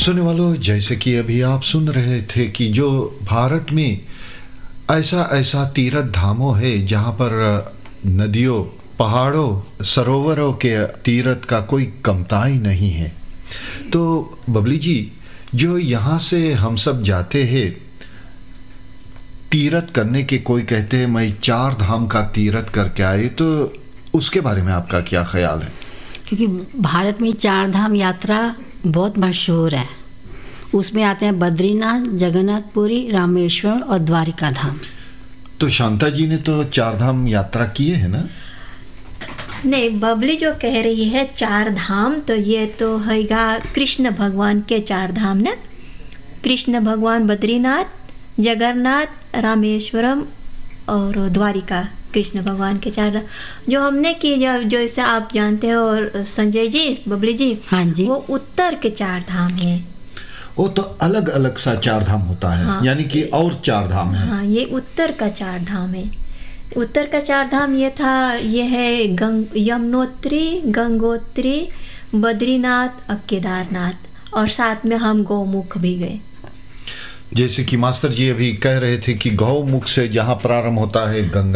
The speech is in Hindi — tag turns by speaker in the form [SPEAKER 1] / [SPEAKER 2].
[SPEAKER 1] सुनने वालों, जैसे कि अभी आप सुन रहे थे कि जो भारत में ऐसा ऐसा तीर्थ धामों है जहाँ पर नदियों, पहाड़ों, सरोवरों के तीर्थ का कोई कमता ही नहीं है। तो बबली जी, जो यहाँ से हम सब जाते हैं तीर्थ करने के, कोई कहते हैं मैं 4 धाम का तीर्थ करके आए, तो उसके बारे में आपका क्या ख्याल है?
[SPEAKER 2] क्योंकि भारत में 4 धाम यात्रा बहुत मशहूर है। उसमें आते हैं बद्रीनाथ, जगन्नाथपुरी, रामेश्वरम और द्वारिका धाम।
[SPEAKER 1] तो शांता जी ने तो 4 धाम यात्रा किए हैं ना?
[SPEAKER 3] नहीं, बबली जो कह रही है 4 धाम, तो ये तो हैगा कृष्ण भगवान के 4 धाम ना। कृष्ण भगवान बद्रीनाथ, जगन्नाथ, रामेश्वरम और द्वारिका, कृष्ण भगवान के 4 धाम जो हमने की। जैसे आप जानते हो और संजय जी, बबली जी,
[SPEAKER 2] हाँ जी,
[SPEAKER 3] वो उत्तर के 4 धाम हैं।
[SPEAKER 1] वो तो अलग अलग सा 4 धाम होता है।
[SPEAKER 3] हाँ,
[SPEAKER 1] यानी कि और 4 धाम है।
[SPEAKER 3] हाँ, ये उत्तर का 4 धाम है। उत्तर का 4 धाम ये है यमुनोत्री, गंगोत्री, बद्रीनाथ और केदारनाथ, और साथ में हम गौमुख भी गए।
[SPEAKER 1] जैसे कि मास्टर जी अभी कह रहे थे कि गौमुख से जहाँ प्रारंभ होता है गंगा